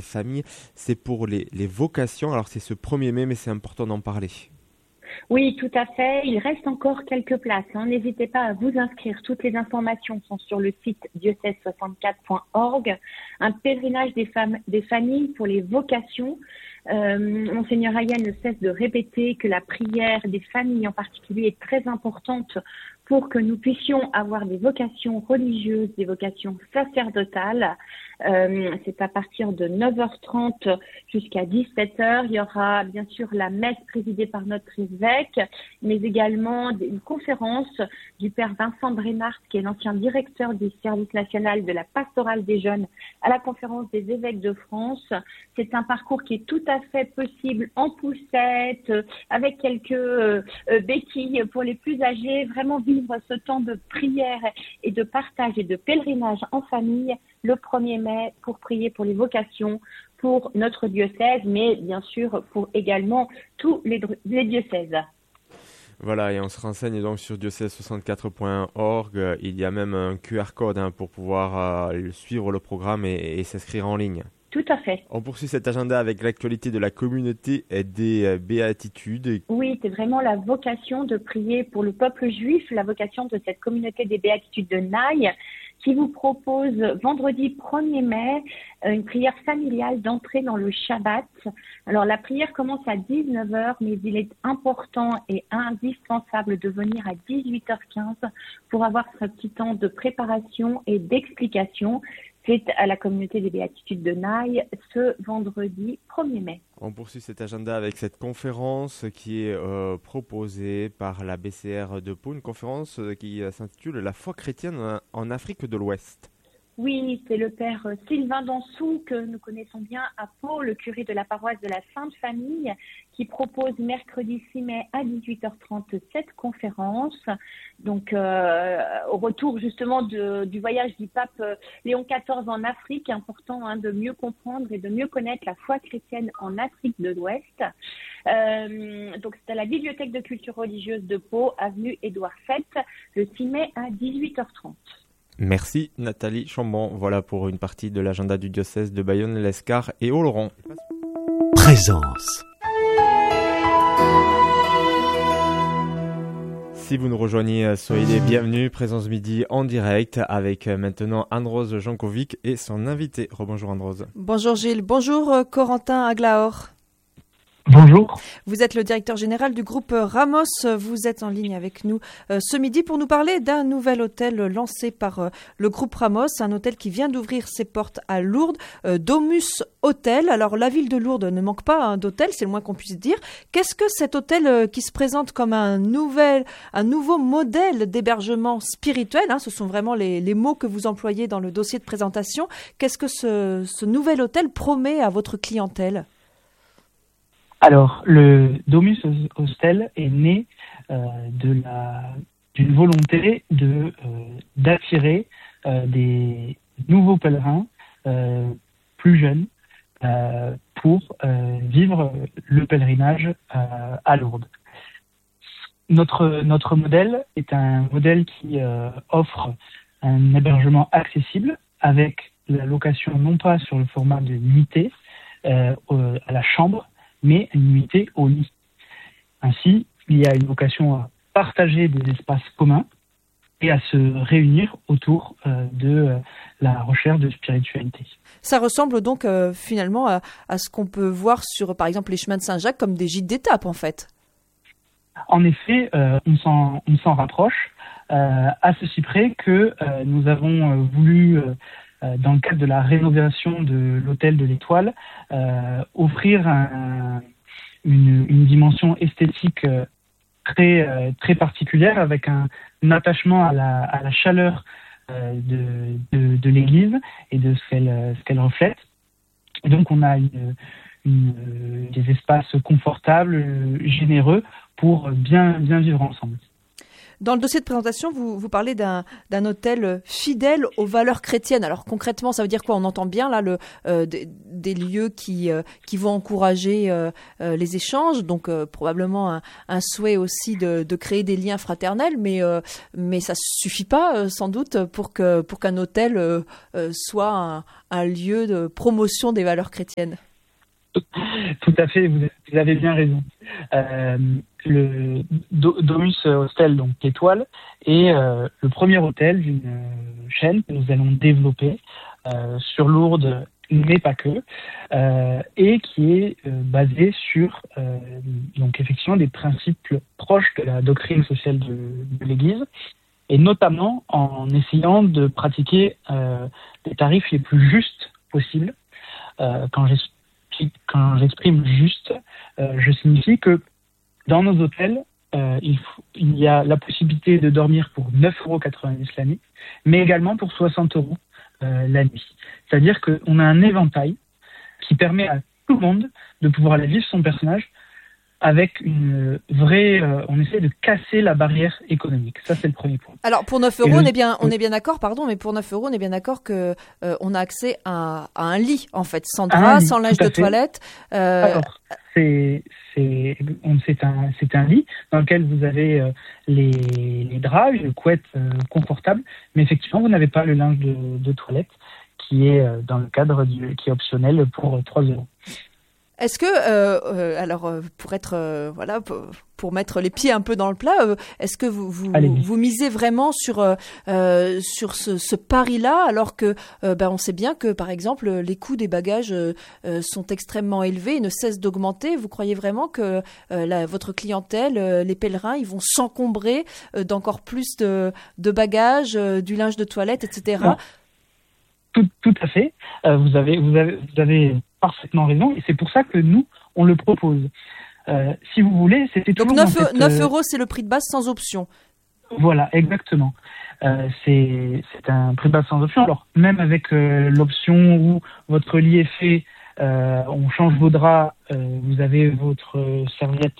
familles, c'est pour les vocations. Alors c'est ce 1er mai, mais c'est important d'en parler. Oui, tout à fait. Il reste encore quelques places. N'hésitez pas à vous inscrire. Toutes les informations sont sur le site diocèse64.org. Un pèlerinage des familles pour les vocations. Monseigneur Ryan ne cesse de répéter que la prière des familles en particulier est très importante pour que nous puissions avoir des vocations religieuses, des vocations sacerdotales. C'est à partir de 9h30 jusqu'à 17h. Il y aura bien sûr la messe présidée par notre évêque, mais également une conférence du père Vincent Brénard, qui est l'ancien directeur du service national de la pastorale des jeunes à la conférence des évêques de France. C'est un parcours qui est tout à fait possible en poussette, avec quelques béquilles pour les plus âgés, vraiment vivre ce temps de prière et de partage et de pèlerinage en famille le 1er mai pour prier pour les vocations, pour notre diocèse, mais bien sûr pour également tous les diocèses. Voilà, et on se renseigne donc sur diocèse64.org. Il y a même un QR code pour pouvoir suivre le programme et s'inscrire en ligne. Tout à fait. On poursuit cet agenda avec l'actualité de la communauté des béatitudes. Oui, c'est vraiment la vocation de prier pour le peuple juif, la vocation de cette communauté des béatitudes de Naï, qui vous propose vendredi 1er mai une prière familiale d'entrée dans le Shabbat. Alors la prière commence à 19h, mais il est important et indispensable de venir à 18h15 pour avoir ce petit temps de préparation et d'explication. C'est à la communauté des béatitudes de Naï ce vendredi 1er mai. On poursuit cet agenda avec cette conférence qui est proposée par la BCR de Pau, une conférence qui s'intitule « La foi chrétienne en Afrique de l'Ouest ». Oui, c'est le père Sylvain Dansou, que nous connaissons bien à Pau, le curé de la paroisse de la Sainte Famille, qui propose mercredi 6 mai à 18h30 cette conférence. Donc, au retour justement du voyage du pape Léon XIV en Afrique, important de mieux comprendre et de mieux connaître la foi chrétienne en Afrique de l'Ouest. Donc, c'est à la Bibliothèque de culture religieuse de Pau, avenue Édouard VII, le 6 mai à 18h30. Merci Nathalie Chambon. Voilà pour une partie de l'agenda du diocèse de Bayonne, l'Escar et Oloron. Présence. Si vous nous rejoignez, soyez les bienvenus. Présence midi en direct avec maintenant Anne-Rose Jankovic et son invité. Rebonjour Anne-Rose. Bonjour Gilles. Bonjour Corentin Aglaor. Bonjour. Vous êtes le directeur général du groupe Ramos. Vous êtes en ligne avec nous ce midi pour nous parler d'un nouvel hôtel lancé par le groupe Ramos, un hôtel qui vient d'ouvrir ses portes à Lourdes, Domus Hôtel. Alors la ville de Lourdes ne manque pas d'hôtel, c'est le moins qu'on puisse dire. Qu'est-ce que cet hôtel qui se présente comme un nouveau modèle d'hébergement spirituel, ce sont vraiment les mots que vous employez dans le dossier de présentation. Qu'est-ce que ce nouvel hôtel promet à votre clientèle ? Alors, le Domus Hostel est né d'une volonté d'attirer des nouveaux pèlerins plus jeunes pour vivre le pèlerinage à Lourdes. Notre modèle est un modèle qui offre un hébergement accessible avec la location non pas sur le format de nuitée à la chambre, mais une nuitée au lit. Ainsi, il y a une vocation à partager des espaces communs et à se réunir autour de la recherche de spiritualité. Ça ressemble donc finalement à ce qu'on peut voir sur, par exemple, les chemins de Saint-Jacques comme des gîtes d'étape, en fait. En effet, on s'en rapproche, à ceci près que nous avons voulu dans le cadre de la rénovation de l'hôtel de l'Étoile, offrir une dimension esthétique très particulière avec un attachement à la chaleur de l'église et de ce qu'elle reflète. Et donc on a des espaces confortables, généreux pour bien vivre ensemble. Dans le dossier de présentation, vous parlez d'un hôtel fidèle aux valeurs chrétiennes. Alors concrètement, ça veut dire quoi? On entend bien là des lieux qui vont encourager les échanges, donc probablement un souhait aussi de créer des liens fraternels, mais ça suffit pas sans doute pour qu'un hôtel soit un lieu de promotion des valeurs chrétiennes. Tout à fait, vous avez bien raison. Le Domus Hostel, donc l'Étoile, est le premier hôtel d'une chaîne que nous allons développer sur Lourdes, mais pas que, et qui est basé sur donc effectivement des principes proches de la doctrine sociale de l'Église, et notamment en essayant de pratiquer les tarifs les plus justes possibles. Quand j'exprime juste, je signifie que dans nos hôtels, il y a la possibilité de dormir pour 9,90 € la nuit, mais également pour 60 € la nuit. C'est-à-dire qu'on a un éventail qui permet à tout le monde de pouvoir aller vivre son personnage avec une vraie... on essaie de casser la barrière économique. Ça, c'est le premier point. Alors, pour 9 €, on est bien d'accord, pardon, mais pour 9 €, on est bien d'accord que on a accès à un lit, en fait, sans drap, sans linge de toilette. Alors, c'est un lit dans lequel vous avez les draps, une couette confortable, mais effectivement, vous n'avez pas le linge de toilette qui est dans le cadre qui est optionnel pour 3 €. Est-ce que, alors, pour être, pour mettre les pieds un peu dans le plat, est-ce que vous misez vraiment sur ce pari-là, alors que, on sait bien que, par exemple, les coûts des bagages sont extrêmement élevés et ne cessent d'augmenter. Vous croyez vraiment que votre clientèle, les pèlerins, ils vont s'encombrer d'encore plus de bagages, du linge de toilette, etc. Non. Tout à fait. Vous avez parfaitement raison, et c'est pour ça que nous, on le propose. Si vous voulez, c'était toujours... Donc 9 €, c'est le prix de base sans option. Voilà, exactement. C'est un prix de base sans option. Alors, même avec l'option où votre lit est fait, on change vos draps, vous avez votre serviette,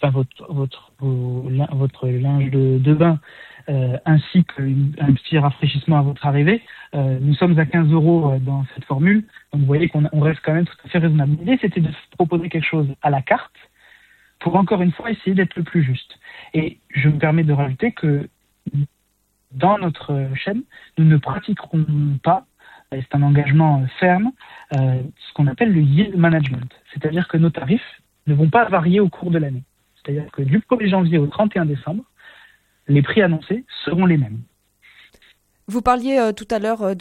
votre linge de bain, ainsi qu'un petit rafraîchissement à votre arrivée. Nous sommes à 15 € dans cette formule, donc vous voyez qu'on reste quand même tout à fait raisonnable. L'idée, c'était de proposer quelque chose à la carte pour, encore une fois, essayer d'être le plus juste. Et je me permets de rajouter que dans notre chaîne, nous ne pratiquerons pas, et c'est un engagement ferme, ce qu'on appelle le yield management. C'est-à-dire que nos tarifs ne vont pas varier au cours de l'année. C'est-à-dire que du 1er janvier au 31 décembre, les prix annoncés seront les mêmes. Vous parliez tout à l'heure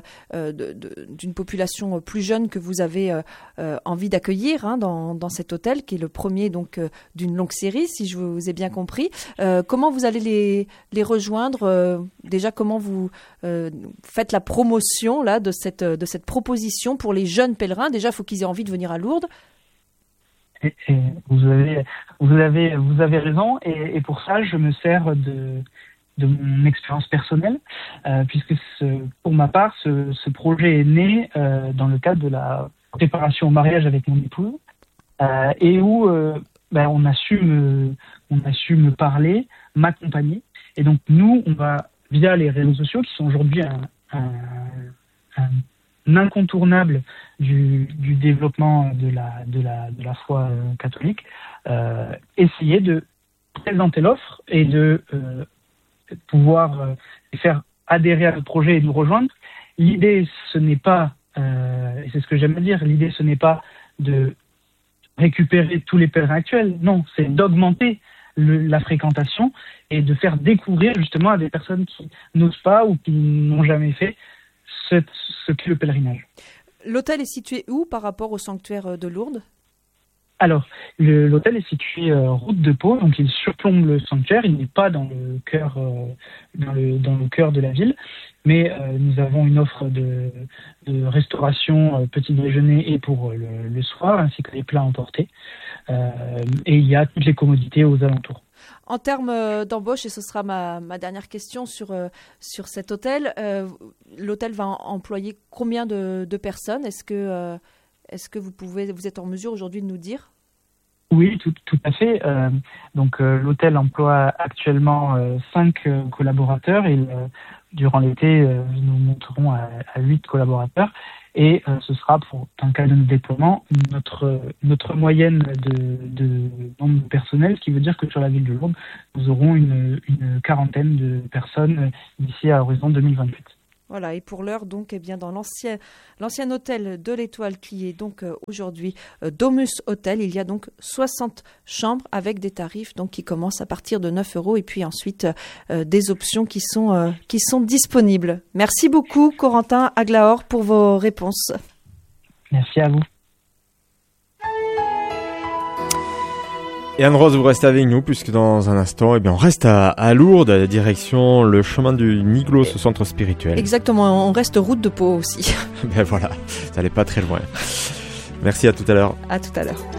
d'une population plus jeune que vous avez envie d'accueillir dans cet hôtel, qui est le premier donc d'une longue série, si je vous ai bien compris. Comment vous allez les rejoindre déjà, comment vous faites la promotion là de cette proposition pour les jeunes pèlerins? Déjà, il faut qu'ils aient envie de venir à Lourdes. Et vous avez raison, et pour ça, je me sers de mon expérience personnelle, puisque pour ma part, ce projet est né dans le cadre de la préparation au mariage avec mon épouse, et où on a su me parler, m'accompagner. Et donc nous, on va, via les réseaux sociaux, qui sont aujourd'hui un incontournable du développement de la foi catholique, essayer de présenter l'offre et de pouvoir faire adhérer à notre projet et nous rejoindre. L'idée, ce n'est pas, et c'est ce que j'aime dire, l'idée, ce n'est pas de récupérer tous les pèlerins actuels, non, c'est d'augmenter la fréquentation et de faire découvrir justement à des personnes qui n'osent pas ou qui n'ont jamais fait ce qu'est le pèlerinage. L'hôtel est situé où par rapport au sanctuaire de Lourdes ? Alors, l'hôtel est situé route de Pau, donc il surplombe le sanctuaire. Il n'est pas dans le cœur, dans le cœur de la ville, mais nous avons une offre de restauration petit déjeuner et pour le soir, ainsi que des plats emportés. Et il y a toutes les commodités aux alentours. En termes d'embauche, et ce sera ma dernière question sur cet hôtel, l'hôtel va employer combien de personnes ? Est-ce que vous êtes en mesure aujourd'hui de nous dire ? Oui, tout à fait. Donc l'hôtel emploie actuellement 5 collaborateurs et durant l'été, nous monterons à 8 collaborateurs. Et ce sera, dans le cas de notre déploiement, notre moyenne de nombre de personnel, ce qui veut dire que sur la ville de Lourdes, nous aurons une quarantaine de personnes d'ici à l'horizon 2028. Voilà, et pour l'heure, donc, eh bien, dans l'ancien hôtel de l'Étoile, qui est donc aujourd'hui Domus Hôtel, il y a donc 60 chambres avec des tarifs donc, qui commencent à partir de 9 € et puis ensuite des options qui sont disponibles. Merci beaucoup, Corentin Aglaor, pour vos réponses. Merci à vous. Et Anne-Rose, vous restez avec nous puisque dans un instant, on reste à Lourdes, direction le chemin du Niglos, ce centre spirituel. Exactement, on reste route de Pau aussi. Ben voilà, ça n'est pas très loin. Merci, à tout à l'heure. À tout à l'heure.